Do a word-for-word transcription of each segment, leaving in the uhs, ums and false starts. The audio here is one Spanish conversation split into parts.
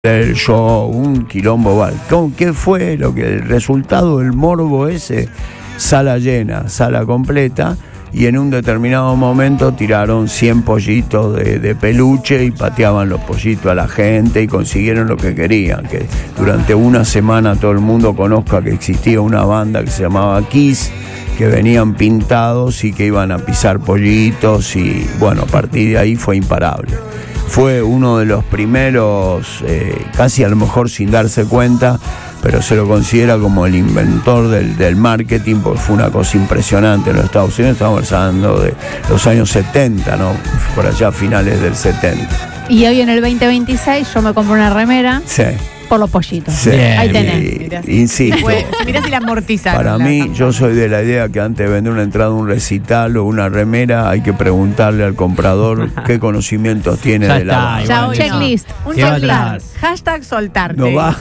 el show, un quilombo bar. ¿Qué fue lo que el resultado del morbo ese? Sala llena, sala completa, y en un determinado momento tiraron cien pollitos de, de peluche y pateaban los pollitos a la gente y consiguieron lo que querían, que durante una semana todo el mundo conozca que existía una banda que se llamaba Kiss, que venían pintados y que iban a pisar pollitos, y bueno, a partir de ahí fue imparable. Fue uno de los primeros, eh, casi a lo mejor sin darse cuenta, pero se lo considera como el inventor del, del marketing, porque fue una cosa impresionante en los Estados Unidos. Estamos hablando de los años setenta, ¿no? Por allá finales del setenta. Y hoy en el veinte veintiséis yo me compré una remera. Sí. Por los pollitos. Sí, ahí tenés. Y, insisto, si fue, mirá si la amortizaron. Para la mí, campaña. yo soy de la idea que antes de vender una entrada a un recital o una remera, hay que preguntarle al comprador qué conocimientos tiene Ya de la está, banda. Ya igual, hoy Checklist. no. Un Se va checklist. atrás. Hashtag soltarte. No va.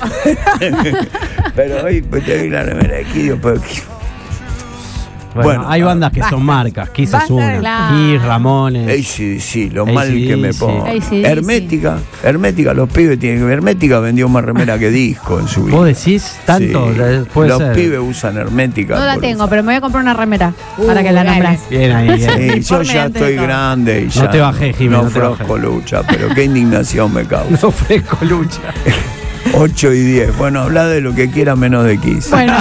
Pero hoy pues, te vi la remera de Kiss, pero Bueno, Bueno, hay bandas que basta. son marcas. Kiss es Basta, una. claro. Kiss, Ramones. Ey, sí, sí, lo Ey, mal sí, que me sí. pongo. Ey, sí, Hermética, Hermética, los pibes tienen que ver. Hermética vendió más remera que disco en su vida. ¿Vos decís tanto? Sí. Puede Los ser. pibes usan Hermética. No la por- tengo, pero me voy a comprar una remera Uh, para que la dale. nombres. Bien ahí, bien. Sí, yo Informe ya antes de estoy todo. grande y No ya te bajé, Jimmy, no no te ofrezco bajé. lucha, pero qué indignación me causa. No ofrezco lucha. ocho y diez. Bueno, habla de lo que quiera menos de Kiss. Bueno,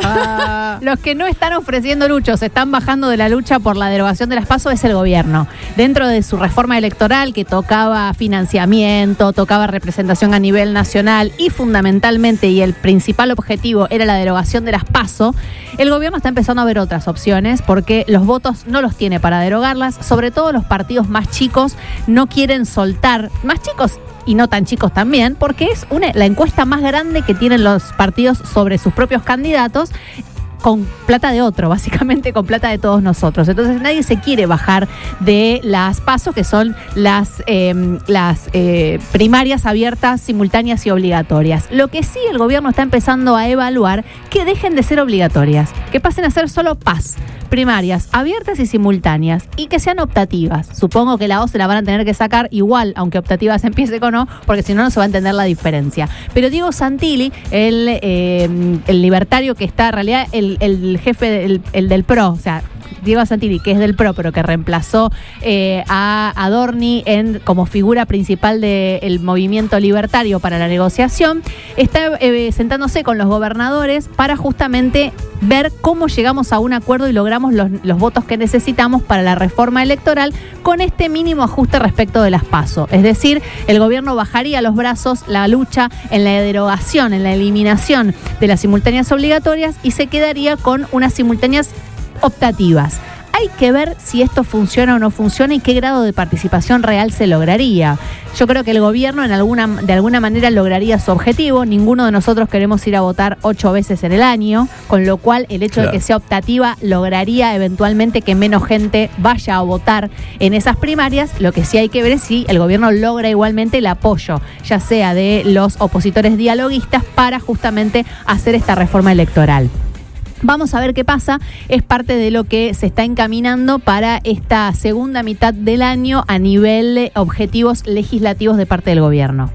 los que no están ofreciendo lucha, se están bajando de la lucha por la derogación de las PASO, es el gobierno. Dentro de su reforma electoral, que tocaba financiamiento, tocaba representación a nivel nacional y fundamentalmente, y el principal objetivo era la derogación de las PASO, el gobierno está empezando a ver otras opciones porque los votos no los tiene para derogarlas. Sobre todo los partidos más chicos no quieren soltar, más chicos y no tan chicos también, porque es una, la encuesta más grande que tienen los partidos sobre sus propios candidatos, con plata de otro, básicamente con plata de todos nosotros. Entonces nadie se quiere bajar de las PASO, que son las, eh, las eh, primarias abiertas, simultáneas y obligatorias. Lo que sí el gobierno está empezando a evaluar, que dejen de ser obligatorias, que pasen a ser solo PAS, primarias abiertas y simultáneas, y que sean optativas. Supongo que la O se la van a tener que sacar igual, aunque optativas empiece con O, porque si no, no se va a entender la diferencia. Pero Diego Santilli, el, eh, el libertario que está, en realidad, el, el jefe del, el del P R O, o sea, Diego Santilli, que es del P R O, pero que reemplazó eh, a Adorni en, como figura principal del movimiento libertario para la negociación, está eh, sentándose con los gobernadores para justamente ver cómo llegamos a un acuerdo y logramos los, los votos que necesitamos para la reforma electoral con este mínimo ajuste respecto de las PASO. Es decir, el gobierno bajaría los brazos, la lucha en la derogación, en la eliminación de las simultáneas obligatorias, y se quedaría con unas simultáneas optativas. Hay que ver si esto funciona o no funciona y qué grado de participación real se lograría. Yo creo que el gobierno en alguna, de alguna manera lograría su objetivo. Ninguno de nosotros queremos ir a votar ocho veces en el año, con lo cual el hecho Claro. de que sea optativa lograría eventualmente que menos gente vaya a votar en esas primarias. Lo que sí hay que ver es si el gobierno logra igualmente el apoyo, ya sea de los opositores dialoguistas, para justamente hacer esta reforma electoral. Vamos a ver qué pasa, es parte de lo que se está encaminando para esta segunda mitad del año a nivel de objetivos legislativos de parte del gobierno.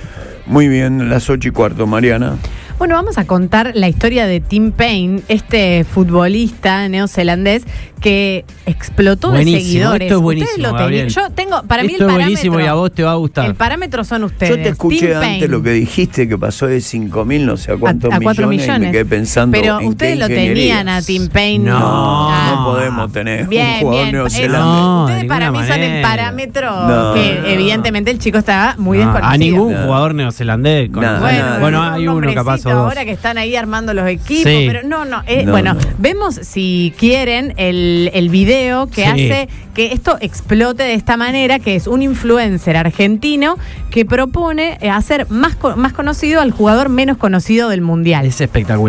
Muy bien, las ocho y cuarto, Mariana. Bueno, vamos a contar la historia de Tim Payne, este futbolista neozelandés que explotó Buenísimo, de seguidores. esto es Ustedes buenísimo, lo tenían. Gabriel. Yo tengo, para mí Esto el es parámetro. buenísimo y a vos te va a gustar. El parámetro son ustedes. Yo te escuché Tim antes Payne. lo que dijiste, que pasó de cinco mil, no sé a cuántos a, a cuatro millones, millones. y me quedé pensando Pero en ustedes qué lo tenían a ingenierías. Tim Payne. No, Ah. No podemos tener Bien, un jugador bien. neozelandés. No, ustedes de para mí ninguna son el manera. parámetro No, que no, no. evidentemente el chico estaba muy No, desconocido. a ningún No. jugador neozelandés. con- No, Bueno, no, bueno un hay uno capaz nombrecito o dos. ahora que están ahí armando los equipos, Sí. pero no, no, eh, No, bueno, no. vemos si quieren el, el video que Sí. hace que esto explote de esta manera, que es un influencer argentino que propone eh, hacer más, co- más conocido al jugador menos conocido del mundial. Es espectacular.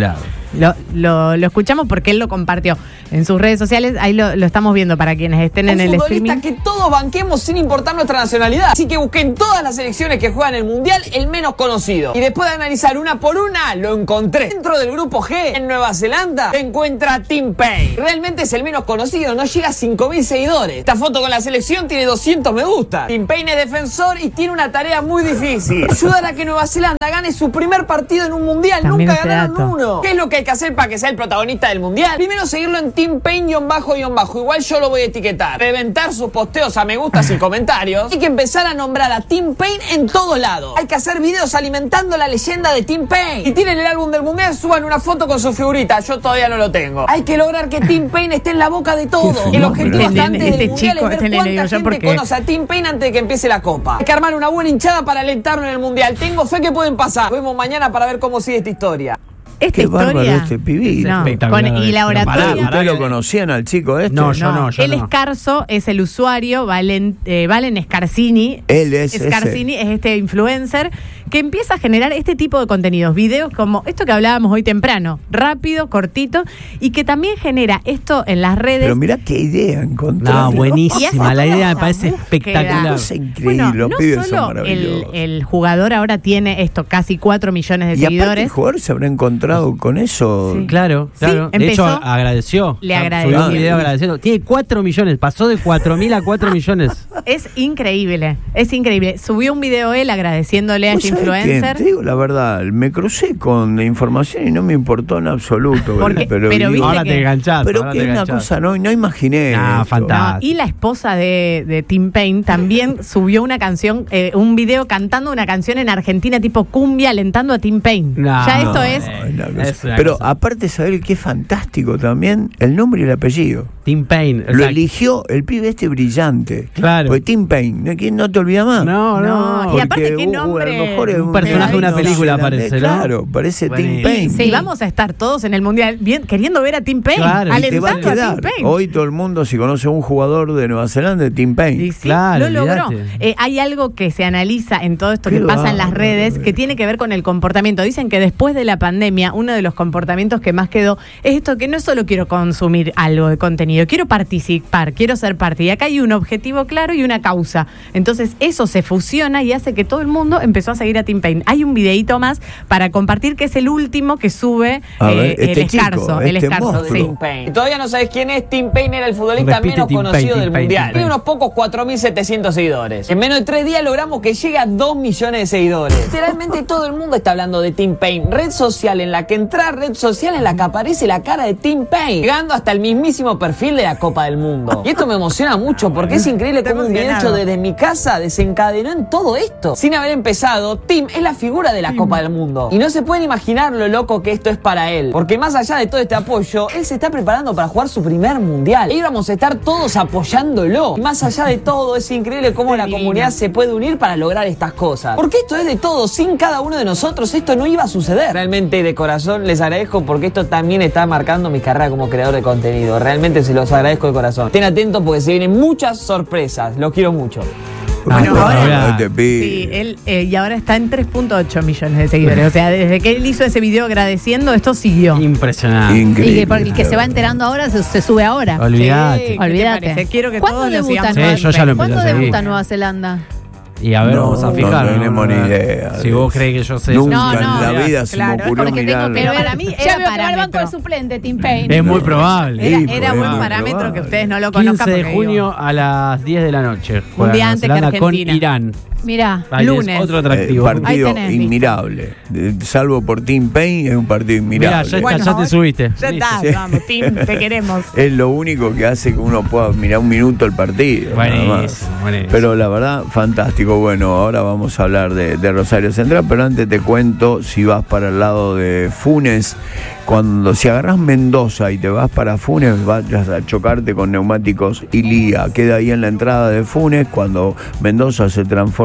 Lo, lo, lo escuchamos porque él lo compartió en sus redes sociales. Ahí lo, lo estamos viendo para quienes estén en Un el futbolista streaming. que todos banquemos sin importar nuestra nacionalidad. Así que busqué en todas las selecciones que juegan el Mundial el menos conocido. Y después de analizar una por una, lo encontré. Dentro del grupo G, en Nueva Zelanda, se encuentra Tim Payne. Realmente es el menos conocido, no llega a cinco mil seguidores. Esta foto con la selección tiene doscientos me gusta. Tim Payne es defensor y tiene una tarea muy difícil: ayudar a que Nueva Zelanda gane su primer partido en un Mundial. También Nunca este ganaron dato. uno. ¿Qué es lo que hay que hacer para que sea el protagonista del Mundial? Primero seguirlo en Tim Payne-bajo-bajo. Igual yo lo voy a etiquetar. Reventar sus posteos a me gustas y comentarios. Hay que empezar a nombrar a Tim Payne en todos lados. Hay que hacer videos alimentando la leyenda de Tim Payne. Y tienen el álbum del Mundial, suban una foto con su figurita. Yo todavía no lo tengo. Hay que lograr que Tim Payne esté en la boca de todo. Qué El objetivo fenómeno. hasta antes Este del Mundial chico, es ver este nene, cuánta digo yo, gente porque- conoce a Tim Payne antes de que empiece la Copa. Hay que armar una buena hinchada para alentarlo en el Mundial. Tengo fe que pueden pasar. Nos vemos mañana para ver cómo sigue esta historia. Esta Qué bárbaro historia. este pibito. No, Espectacular. con- y la Pero pará, oratoria. pará. ¿Ustedes lo conocían al chico este? No, yo no, yo él no. es Carso, es el usuario, Valen, eh, Valen Scarsini. Él es ese. Scarsini es este influencer que empieza a generar este tipo de contenidos, videos como esto que hablábamos hoy temprano, rápido, cortito, y que también genera esto en las redes. Pero mirá qué idea encontró. No, Y buenísima. hace La idea toda me esa parece búsqueda. espectacular. Es increíble, Bueno, los no pibes son solo el, maravillosos. el jugador ahora tiene esto, casi cuatro millones de Y aparte el seguidores. jugador se habrá encontrado con eso. Sí. Claro, Sí, claro. de empezó- hecho, agradeció. Le O sea, agradeció. Subió un video agradeciendo. Tiene cuatro millones. Pasó de cuatro mil a cuatro millones. Es increíble, es increíble. Subió un video él agradeciéndole a ¿Vos este sabés qué? influencer. Te digo la verdad, me crucé con la información y no me importó en absoluto. Porque- pero pero digo, viste Ahora que- te enganchás. pero ahora que te una enganchás. cosa, no, no imaginé. Ah, esto. fantástico. No, y la esposa de, de Tim Payne también subió una canción, eh, un video cantando una canción en Argentina tipo cumbia, alentando a Tim Payne. No, ya esto No, es. una cosa. Es una Pero cosa. aparte saber qué fantástico también el nombre y el apellido. Tim Payne. Lo exacto. eligió el pibe este brillante. Claro. Porque Tim Payne, ¿no? ¿Quién no te olvida más? No, no. No, y aparte, Porque, qué uh, nombre. a lo mejor es Un personaje de una película neozelandés, parece, ¿no? Claro, parece Tim Buenísimo. Payne. Sí, vamos a estar todos en el mundial bien, queriendo ver a Tim Payne, Claro, y Te va a alentando a, quedar. Tim Payne. Hoy todo el mundo, si conoce a un jugador de Nueva Zelanda, es Tim Payne. Y sí, Claro, lo logró. olvídate. Eh, hay algo que se analiza en todo esto Qué que pasa en las bárbaro, redes eh. que tiene que ver con el comportamiento. Dicen que después de la pandemia, uno de los comportamientos que más quedó es esto, que no solo quiero consumir algo de contenido, quiero participar, quiero ser parte. Y acá hay un objetivo claro y una causa. Entonces eso se fusiona y hace que todo el mundo empezó a seguir a Tim Payne. Hay un videíto más para compartir que es el último que sube A eh, ver, este el chico, Escarzo. el este Escarzo, monstruo. sí. Tim Payne. Y todavía no sabes quién es. Tim Payne era el futbolista Repite menos Tim conocido Payne, del Tim Payne, Mundial. Tim Tiene Payne. unos pocos cuatro mil setecientos seguidores. En menos de tres días logramos que llegue a dos millones de seguidores. Literalmente todo el mundo está hablando de Tim Payne. Red social en la que entra, red social en la que aparece la cara de Tim Payne, llegando hasta el mismísimo perfil de la Copa del Mundo. Y esto me emociona mucho porque es increíble Está cómo un video emocionado. hecho desde mi casa desencadenó en todo esto. Sin haber empezado, Tim es la figura de la Copa del Mundo. Y no se pueden imaginar lo loco que esto es para él. Porque más allá de todo este apoyo, él se está preparando para jugar su primer mundial. Y vamos a estar todos apoyándolo. Y más allá de todo, es increíble cómo la Divino. comunidad se puede unir para lograr estas cosas. Porque esto es de todos. Sin cada uno de nosotros, esto no iba a suceder. Realmente, de corazón, les agradezco porque esto también está marcando mi carrera como creador de contenido. Realmente se los agradezco de corazón. Estén atentos porque se vienen muchas sorpresas. Los quiero mucho. Bueno, Ah, ahora- este pibe. Sí, él eh, y ahora está en tres punto ocho millones de seguidores. O sea, desde que él hizo ese video agradeciendo, esto siguió. Impresionante. Increíble. Y que porque el que se va enterando ahora se, se sube ahora. Olvídate. Sí, ¿qué te Olvídate. parece? Quiero que ¿Cuándo todos lo debuta sigamos. Sí, Nueva- yo ya lo empecé ¿Cuándo a seguir. debuta Nueva Zelanda? Y a ver, No, vamos a no fijar. tenemos ni idea Si de vos eso. crees que yo sé Nunca No, en no, la vida se claro, me ocurrió Porque tengo mirarlo. que Pero ver. para mí ya era veo que va al parámetro. banco de suplente, Tim Payne. Es muy probable. Era, Sí, era pues, buen es parámetro probable. que ustedes no lo conozcan. quince de porque junio digo, a las diez de la noche. Un Juega día Nueva antes que Zelanda con Argentina. Irán. Mirá. Ahí es Lunes. otro Eh, atractivo. partido Ahí tenés, listo. inmirable. De- salvo por Tim Payne, es un partido Mirá, inmirable. ya, está, Bueno, ya te subiste. Ya Listo. está, Sí. vamos, Tim, te queremos. Es lo único que hace que uno pueda mirar un minuto el partido. nada más. Buenísimo, buenísimo. Pero la verdad, fantástico. Bueno, ahora vamos a hablar de, de Rosario Central, pero antes te cuento, si vas para el lado de Funes, cuando si agarras Mendoza y te vas para Funes, vayas a chocarte con neumáticos Ilía. Queda ahí en la entrada de Funes, cuando Mendoza se transforma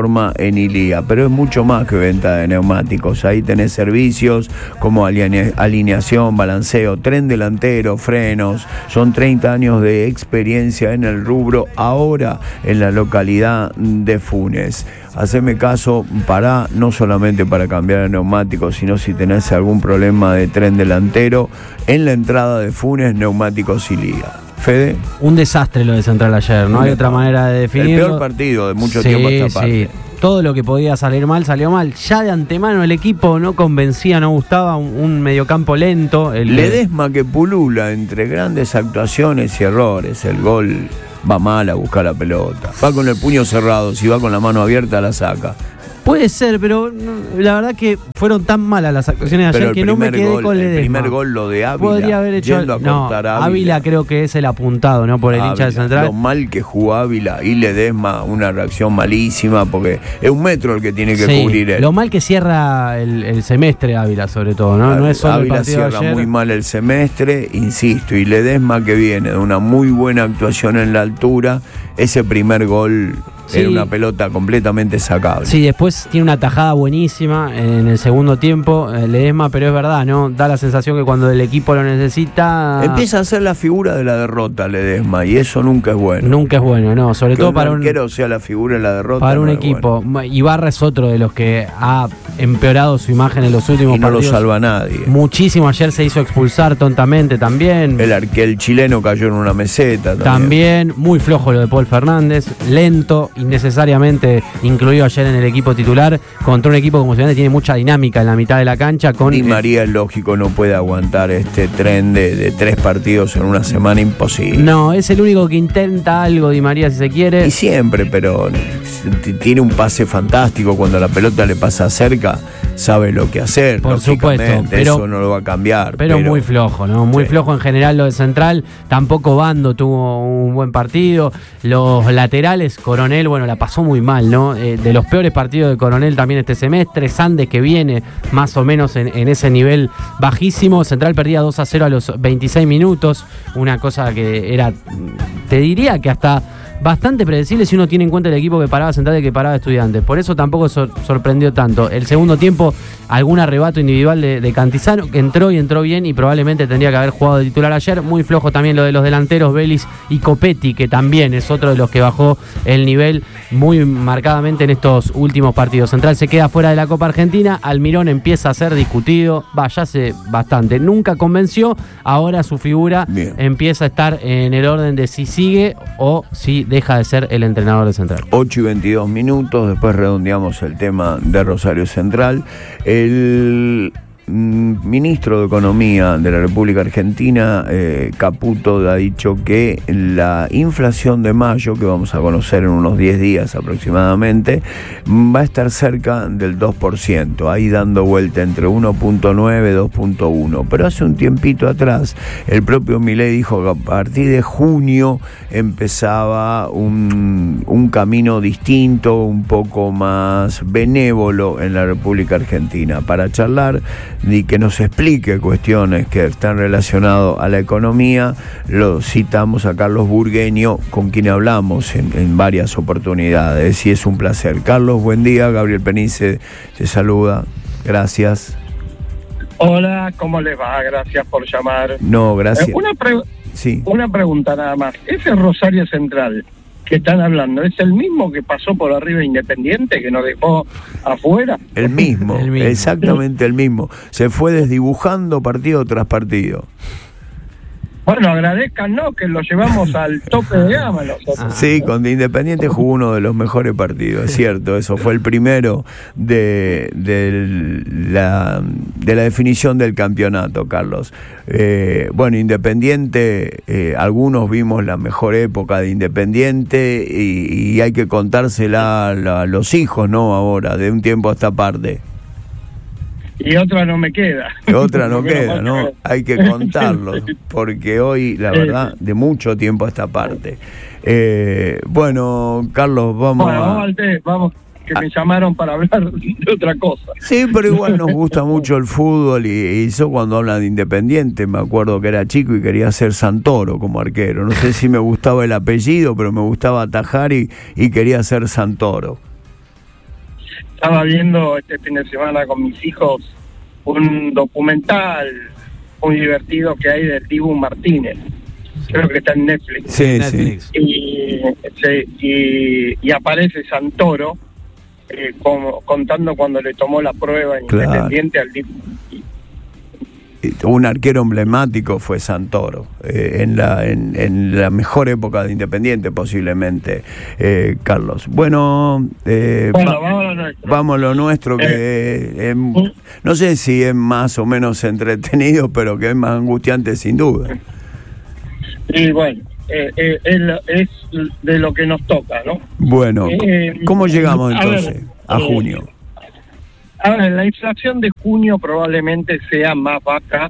forma en Ilía, pero es mucho más que venta de neumáticos. Ahí tenés servicios como aline- alineación, balanceo, tren delantero, frenos. Son treinta años de experiencia en el rubro, ahora en la localidad de Funes. Haceme caso, pará, no solamente para cambiar el neumático, sino si tenés algún problema de tren delantero, en la entrada de Funes, Neumáticos Ilía. Fede. Un desastre lo de Central ayer, no hay otra manera de definirlo. El peor partido de mucho sí, tiempo a esta parte. Sí. Todo lo que podía salir mal, salió mal. Ya de antemano el equipo no convencía, no gustaba, un, un mediocampo lento. El Ledesma que pulula entre grandes actuaciones y errores. El gol va mal a buscar la pelota. Va con el puño cerrado, si va con la mano abierta la saca. Puede ser, pero no, la verdad que fueron tan malas las actuaciones de ayer que no me quedé gol, con Ledesma. El primer gol, lo de Ávila. Podría haber hecho yendo a no, cortar a Ávila. Ávila Creo que es el apuntado, ¿no? Por el Ávila, hincha de Central. Lo mal que jugó Ávila y Ledesma, una reacción malísima, porque es un metro el que tiene que sí, cubrir él. Lo mal que cierra el, el semestre Ávila, sobre todo, ¿no? No es solo Ávila el partido cierra de ayer. muy mal el semestre, insisto, y Ledesma que viene de una muy buena actuación en la altura, ese primer gol Sí. era una pelota completamente sacable. Sí, después tiene una tajada buenísima en el segundo tiempo, eh, Ledesma, pero es verdad, ¿no? Da la sensación que cuando el equipo lo necesita... Empieza a ser la figura de la derrota Ledesma, y eso nunca es bueno. Nunca es bueno, ¿no? Sobre que todo un para un arquero sea la figura de la derrota. para un no es equipo. bueno. Ibarra es otro de los que ha empeorado su imagen en los últimos Y no partidos. lo salva nadie. Muchísimo, ayer se hizo expulsar tontamente también. El arquero chileno cayó en una meseta también. También, muy flojo lo de Paul Fernández, lento, innecesariamente incluido ayer en el equipo titular, contra un equipo como Estudiantes tiene mucha dinámica en la mitad de la cancha. Con Di María, es lógico, no puede aguantar este tren de, de tres partidos en una semana, imposible. No, es el único que intenta algo, Di María, si se quiere. Y siempre, pero t- tiene un pase fantástico cuando la pelota le pasa cerca, sabe lo que hacer. Por supuesto, pero, eso no lo va a cambiar. Pero, pero muy flojo, ¿no? Muy sí. flojo en general lo de Central. Tampoco Bando tuvo un buen partido. Los laterales, Coronel, bueno, la pasó muy mal, ¿no? Eh, de los peores partidos de Coronel también este semestre. Sandes, que viene más o menos en, en ese nivel bajísimo. Central perdía dos a cero a los veintiséis minutos. Una cosa que era, te diría que hasta bastante predecible si uno tiene en cuenta el equipo que paraba Central y que paraba Estudiantes. Por eso tampoco sor- sorprendió tanto. El segundo tiempo, algún arrebato individual de, de Cantizano, que entró y entró bien y probablemente tendría que haber jugado de titular ayer. Muy flojo también lo de los delanteros, Vélez y Copetti, que también es otro de los que bajó el nivel muy marcadamente en estos últimos partidos. Central se queda fuera de la Copa Argentina. Almirón empieza a ser discutido. Vaya hace bastante. Nunca convenció. Ahora su figura bien. Empieza a estar en el orden de si sigue o si deja de ser el entrenador de Central. ocho y veintidós minutos, después redondeamos el tema de Rosario Central. El mm, ministro de Economía de la República Argentina, eh, Caputo, ha dicho que la inflación de mayo, que vamos a conocer en unos diez días aproximadamente, va a estar cerca del dos por ciento, ahí dando vuelta entre uno punto nueve y dos punto uno. Pero hace un tiempito atrás, el propio Milei dijo que a partir de junio empezaba un, un camino distinto, un poco más benévolo en la República Argentina. Para charlar y que nos explique cuestiones que están relacionadas a la economía, lo citamos a Carlos Burgueño, con quien hablamos en, en varias oportunidades, y es un placer. Carlos, buen día. Gabriel Penice te saluda. Gracias. Hola, ¿cómo les va? Gracias por llamar. No, gracias. Eh, una, pre- sí. una pregunta nada más. ¿Ese Rosario Central que están hablando es el mismo que pasó por arriba Independiente, que nos dejó afuera? El mismo, el mismo. Exactamente el mismo. Se fue desdibujando partido tras partido. Bueno, agradezcanos que lo llevamos al tope de gama nosotros. Sí, con Independiente jugó uno de los mejores partidos, es cierto, eso fue el primero de, de, la, de la definición del campeonato, Carlos. Eh, bueno, Independiente, eh, algunos vimos la mejor época de Independiente y, y hay que contársela a, a los hijos, ¿no? Ahora, de un tiempo a esta parte. Y otra no me queda. Otra no queda, ¿no? Hay que contarlo, porque hoy, la verdad, de mucho tiempo a esta parte. Eh, bueno, Carlos, vamos bueno, a... vamos al té, vamos, que me llamaron para hablar de otra cosa. Sí, pero igual nos gusta mucho el fútbol, y, y yo cuando hablan de Independiente, me acuerdo que era chico y quería ser Santoro como arquero. No sé si me gustaba el apellido, pero me gustaba atajar y, y quería ser Santoro. Estaba viendo este fin de semana con mis hijos un documental muy divertido que hay de Dibu Martínez. Creo que está en Netflix. Sí, Netflix. sí. Y, sí, y, y aparece Santoro eh, como, contando cuando le tomó la prueba en Claro. Independiente al Dibu. Un arquero emblemático fue Santoro, eh, en, la, en, en la mejor época de Independiente posiblemente, eh, Carlos. Bueno, eh, Bueno, va- vamos a lo nuestro. vamos a lo nuestro, que eh, no sé si es más o menos entretenido, pero que es más angustiante sin duda. Y bueno, eh, eh, es, lo- es de lo que nos toca, ¿no? Bueno, Eh, ¿cómo llegamos a entonces ver, a eh, junio? A ver, la inflación de junio probablemente sea más baja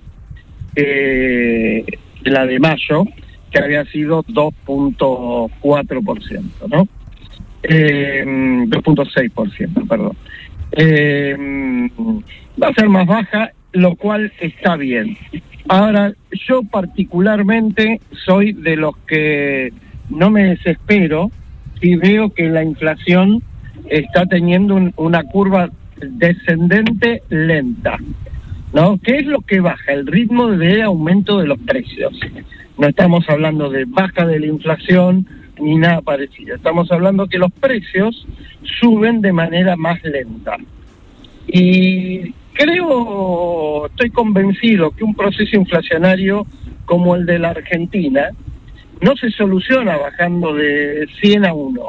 que la de mayo, que había sido dos punto cuatro por ciento, ¿no? Eh, dos punto seis por ciento, perdón. Eh, va a ser más baja, lo cual está bien. Ahora, yo particularmente soy de los que no me desespero si veo que la inflación está teniendo un- una curva descendente lenta, ¿no? ¿Qué es lo que baja? El ritmo de aumento de los precios. No estamos hablando de baja de la inflación ni nada parecido. Estamos hablando que los precios suben de manera más lenta. Y creo, estoy convencido que un proceso inflacionario como el de la Argentina no se soluciona bajando de cien a uno.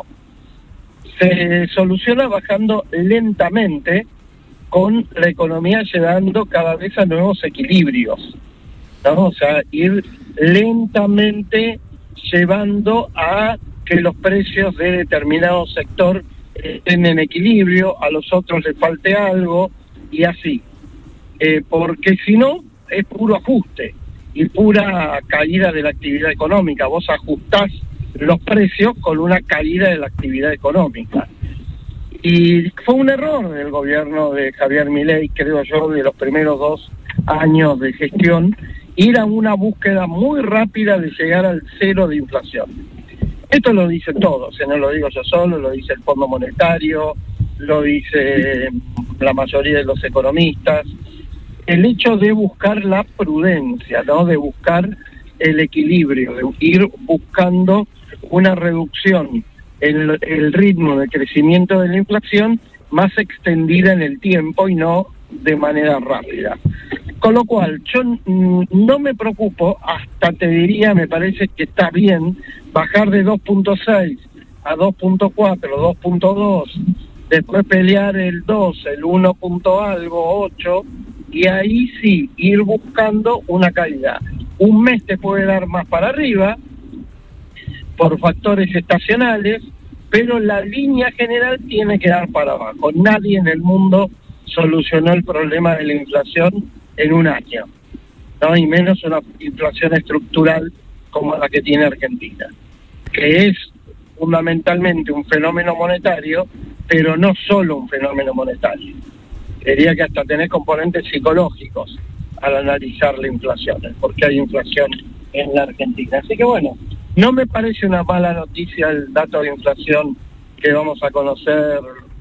Se soluciona bajando lentamente, con la economía llegando cada vez a nuevos equilibrios, ¿no? O sea, ir lentamente llevando a que los precios de determinado sector estén en equilibrio, a los otros les falte algo, y así. Eh, porque si no, es puro ajuste y pura caída de la actividad económica. Vos ajustás los precios con una caída de la actividad económica. Y fue un error del gobierno de Javier Milei, creo yo, de los primeros dos años de gestión, ir a una búsqueda muy rápida de llegar al cero de inflación. Esto lo dicen todos, no lo digo yo solo, lo dice el Fondo Monetario, lo dice la mayoría de los economistas. El hecho de buscar la prudencia, ¿no? De buscar el equilibrio, de ir buscando una reducción en el, el ritmo de crecimiento de la inflación más extendida en el tiempo y no de manera rápida. Con lo cual, yo mm, no me preocupo, hasta te diría, me parece que está bien bajar de dos punto seis a dos punto cuatro, dos punto dos, después pelear el dos, el uno punto algo, ocho, y ahí sí, ir buscando una caída. Un mes te puede dar más para arriba, por factores estacionales, pero la línea general tiene que dar para abajo. Nadie en el mundo solucionó el problema de la inflación en un año, ¿no? Y menos una inflación estructural como la que tiene Argentina, que es fundamentalmente un fenómeno monetario, pero no solo un fenómeno monetario. Diría que hasta tenés componentes psicológicos al analizar la inflación, porque hay inflación en la Argentina. Así que bueno, no me parece una mala noticia el dato de inflación que vamos a conocer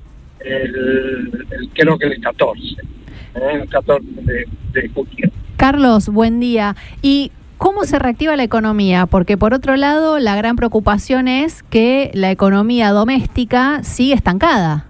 el, el creo que el catorce, ¿eh? el catorce de, de junio. Carlos, buen día. ¿Y cómo se reactiva la economía? Porque por otro lado, la gran preocupación es que la economía doméstica sigue estancada.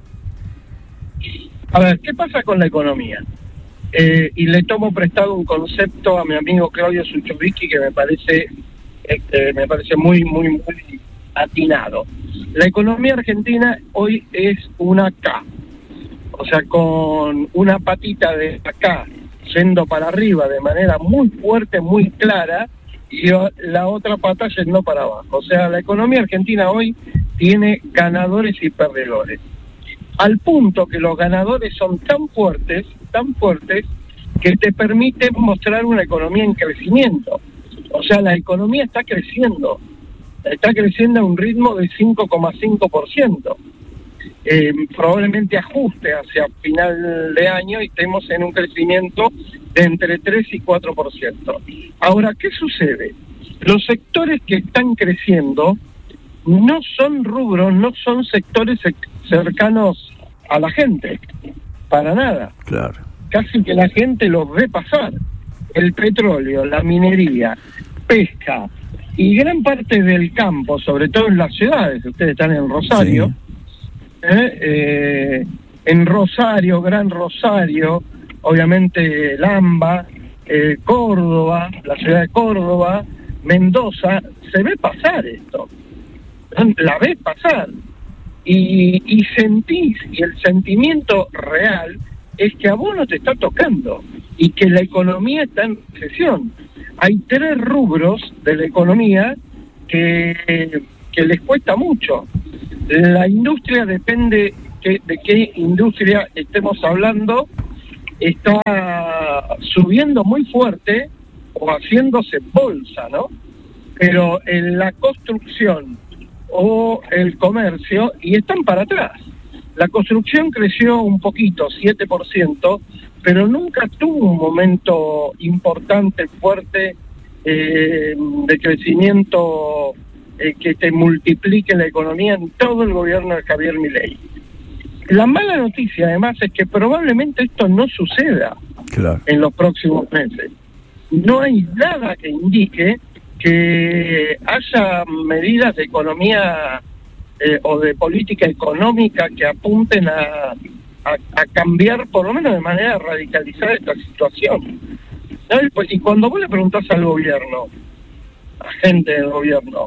A ver, ¿qué pasa con la economía? Eh, y le tomo prestado un concepto a mi amigo Claudio Suchovicki que me parece este, me parece muy, muy, muy atinado. La economía argentina hoy es una K, o sea, con una patita de acá yendo para arriba de manera muy fuerte, muy clara, y la otra pata yendo para abajo. O sea, la economía argentina hoy tiene ganadores y perdedores. Al punto que los ganadores son tan fuertes, tan fuertes, que te permiten mostrar una economía en crecimiento. O sea, la economía está creciendo, está creciendo a un ritmo de cinco coma cinco por ciento. Eh, probablemente ajuste hacia final de año y estemos en un crecimiento de entre tres y cuatro por ciento. Ahora, ¿qué sucede? Los sectores que están creciendo no son rubros, no son sectores cercanos a la gente, para nada. Claro. Casi que la gente los ve pasar. El petróleo, la minería, pesca y gran parte del campo, sobre todo en las ciudades, ustedes están en Rosario, sí. eh, eh, en Rosario, Gran Rosario, obviamente Lamba, eh, Córdoba, la ciudad de Córdoba, Mendoza, se ve pasar esto, la ves pasar y, y sentís, y el sentimiento real es que a vos no te está tocando y que la economía está en recesión. Hay tres rubros de la economía que, que les cuesta mucho. La industria, depende que, de qué industria estemos hablando, está subiendo muy fuerte o haciéndose bolsa, ¿no? Pero en la construcción o el comercio, y están para atrás. La construcción creció un poquito, siete por ciento, pero nunca tuvo un momento importante, fuerte, eh, de crecimiento eh, que te multiplique la economía en todo el gobierno de Javier Milei. La mala noticia, además, es que probablemente esto no suceda claro. en los próximos meses. No hay nada que indique que haya medidas de economía eh, o de política económica que apunten a, a, a cambiar, por lo menos de manera radicalizada, esta situación. ¿Sabes? Pues, y cuando vos le preguntás al gobierno, a gente del gobierno,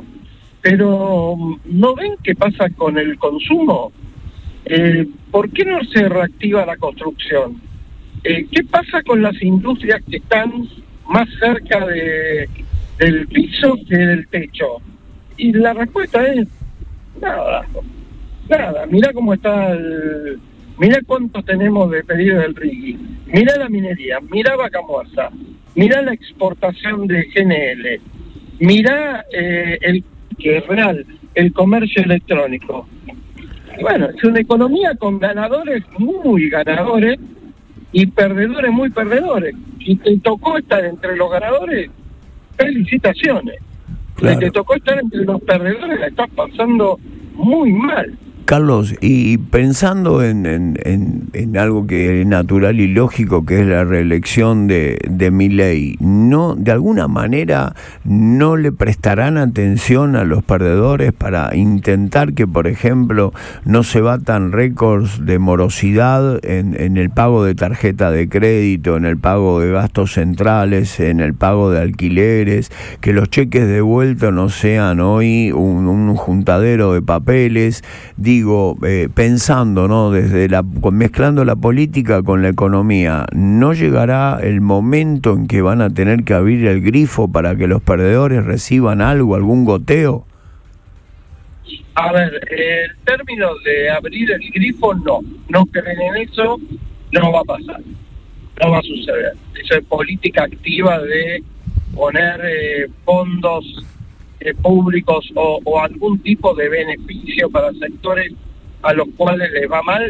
pero ¿no ven qué pasa con el consumo? Eh, ¿Por qué no se reactiva la construcción? Eh, ¿Qué pasa con las industrias que están más cerca de, del piso que del techo? Y la respuesta es nada, nada. Mirá cómo está el... Mirá cuánto tenemos de pedido del Rigui. Mirá la minería, mirá Vaca Muerta, mirá la exportación de G N L, mirá eh, el que es real, el comercio electrónico. Y bueno, es una economía con ganadores muy ganadores y perdedores muy perdedores. Si te tocó estar entre los ganadores, felicitaciones. Claro. Si te tocó estar entre los perdedores, la estás pasando muy mal. Carlos, y pensando en, en, en, en algo que es natural y lógico, que es la reelección de, de Milei, ¿no, de alguna manera no le prestarán atención a los perdedores para intentar que, por ejemplo, no se batan récords de morosidad en, en el pago de tarjeta de crédito, en el pago de gastos centrales, en el pago de alquileres, que los cheques de vuelta no sean hoy un, un juntadero de papeles? Digo, eh, pensando, ¿no? Desde la, mezclando la política con la economía, ¿no llegará el momento en que van a tener que abrir el grifo para que los perdedores reciban algo, algún goteo? A ver, el término de abrir el grifo, no. No creen en eso, no va a pasar. No va a suceder. Eso es política activa de poner eh, fondos Eh, públicos o, o algún tipo de beneficio para sectores a los cuales les va mal.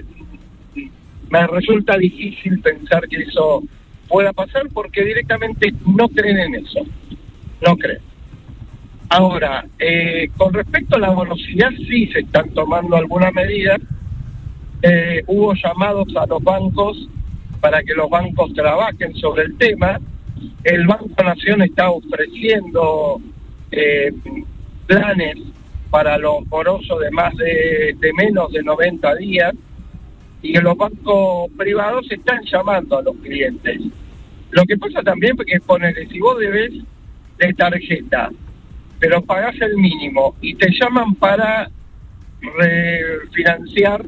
Me resulta difícil pensar que eso pueda pasar porque directamente no creen en eso, no creen. Ahora, eh, con respecto a la morosidad, sí se están tomando algunas medidas. Eh, hubo llamados a los bancos para que los bancos trabajen sobre el tema. El Banco Nación está ofreciendo Eh, planes para los morosos de más de, de menos de noventa días, y que los bancos privados están llamando a los clientes. Lo que pasa también es que ponele, si vos debes de tarjeta pero pagás el mínimo y te llaman para refinanciar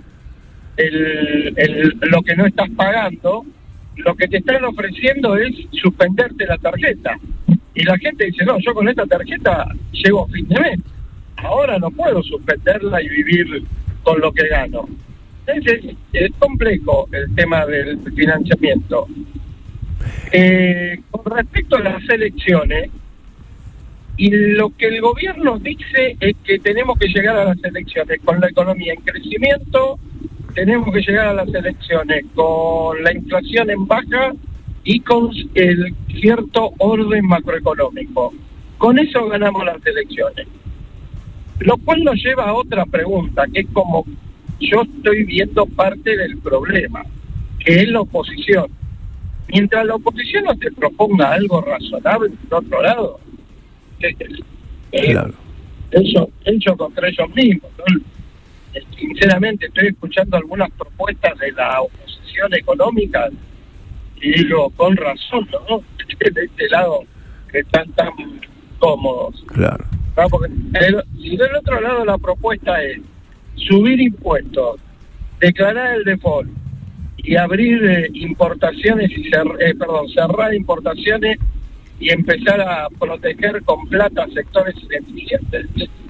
el, el, lo que no estás pagando, lo que te están ofreciendo es suspenderte la tarjeta. Y la gente dice, no, yo con esta tarjeta llego a fin de mes. Ahora no puedo suspenderla y vivir con lo que gano. Entonces, es complejo el tema del financiamiento. Eh, con respecto a las elecciones, y lo que el gobierno dice es que tenemos que llegar a las elecciones con la economía en crecimiento, tenemos que llegar a las elecciones con la inflación en baja y con el cierto orden macroeconómico. Con eso ganamos las elecciones. Lo cual nos lleva a otra pregunta, que es como yo estoy viendo parte del problema, que es la oposición. Mientras la oposición no te proponga algo razonable por otro lado, que, eh, Claro. ellos, ellos contra ellos mismos, ¿no? Eh, Sinceramente, estoy escuchando algunas propuestas de la oposición económica y digo, con razón, ¿no? De este lado que están tan cómodos. Claro. ¿No? Porque el- si del otro lado la propuesta es subir impuestos, declarar el default y abrir eh, importaciones y cer eh, perdón, cerrar importaciones y empezar a proteger con plata sectores ineficientes,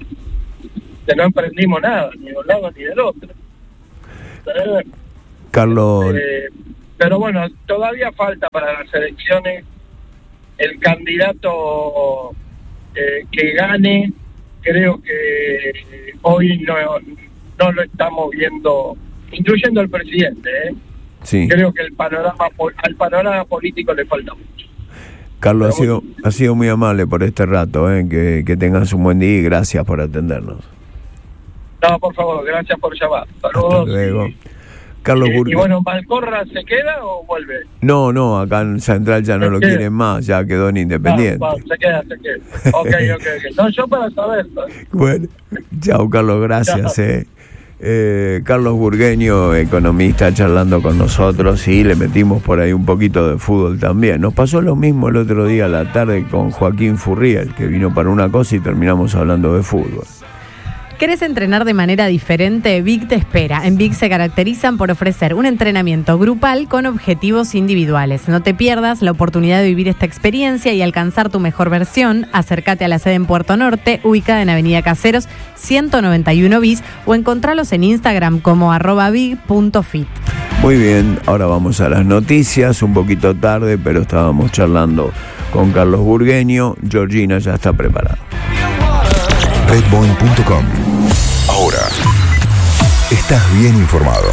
que no emprendimos nada, ni de un lado ni del otro. Eh, Carlos, eh, pero bueno, todavía falta para las elecciones. El candidato eh, que gane, creo que hoy no, no lo estamos viendo, incluyendo el presidente, ¿eh? sí. Creo que el panorama pol- al panorama político le falta mucho. Carlos, ha sido, ha sido muy amable por este rato, ¿eh? que, que tengas un buen día y gracias por atendernos. No, por favor, gracias por llamar. Hasta Saludos. luego. Y, Carlos y, y Burgo. bueno, ¿Malcorra se queda o vuelve? No, no, acá en Central ya no Se lo queda. quieren más, ya quedó en Independiente. Ah, va, se queda, se queda. Ok, ok, ok. No, yo para saber. Bueno, chao Carlos, gracias. Chao. Eh. Eh, Carlos Burgueño, economista, charlando con nosotros y le metimos por ahí un poquito de fútbol también. Nos pasó lo mismo el otro día a la tarde con Joaquín Furriel, que vino para una cosa y terminamos hablando de fútbol. ¿Querés entrenar de manera diferente? Vic te espera. En Vic se caracterizan por ofrecer un entrenamiento grupal con objetivos individuales. No te pierdas la oportunidad de vivir esta experiencia y alcanzar tu mejor versión. Acércate a la sede en Puerto Norte, ubicada en Avenida Caseros ciento noventa y uno bis, o encontralos en Instagram como arroba vic punto fit. Muy bien, ahora vamos a las noticias, un poquito tarde, pero estábamos charlando con Carlos Burgueño. Georgina ya está preparada. redboeing punto com. Ahora estás bien informado.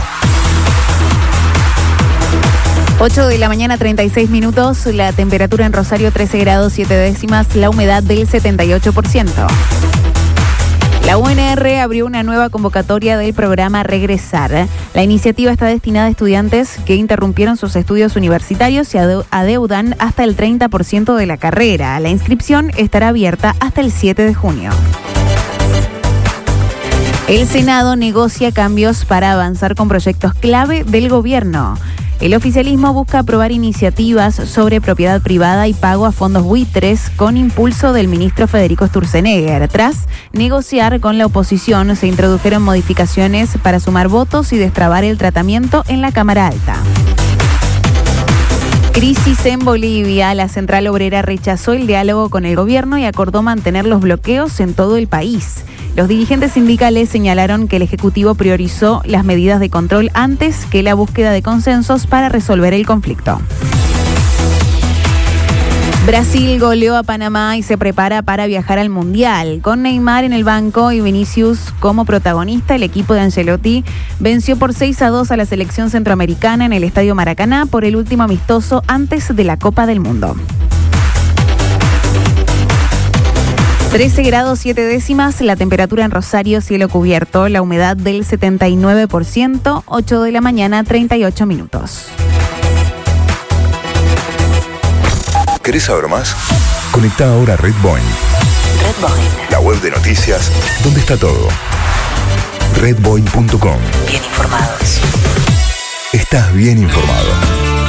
ocho de la mañana, treinta y seis minutos, la temperatura en Rosario trece grados siete décimas, la humedad del setenta y ocho por ciento. La U N R abrió una nueva convocatoria del programa Regresar. La iniciativa está destinada a estudiantes que interrumpieron sus estudios universitarios y adeu- adeudan hasta el treinta por ciento de la carrera. La inscripción estará abierta hasta el siete de junio. El Senado negocia cambios para avanzar con proyectos clave del gobierno. El oficialismo busca aprobar iniciativas sobre propiedad privada y pago a fondos buitres con impulso del ministro Federico Sturzenegger. Tras negociar con la oposición, se introdujeron modificaciones para sumar votos y destrabar el tratamiento en la Cámara Alta. Crisis en Bolivia. La Central Obrera rechazó el diálogo con el gobierno y acordó mantener los bloqueos en todo el país. Los dirigentes sindicales señalaron que el Ejecutivo priorizó las medidas de control antes que la búsqueda de consensos para resolver el conflicto. Brasil goleó a Panamá y se prepara para viajar al Mundial. Con Neymar en el banco y Vinicius como protagonista, el equipo de Ancelotti venció por seis a dos a la selección centroamericana en el Estadio Maracaná por el último amistoso antes de la Copa del Mundo. trece grados siete décimas, la temperatura en Rosario, cielo cubierto, la humedad del setenta y nueve por ciento, ocho de la mañana, treinta y ocho minutos. ¿Querés saber más? Conecta ahora a Redboeing, Redboeing. la web de noticias donde está todo. redboeing punto com. Bien informados. Estás bien informado.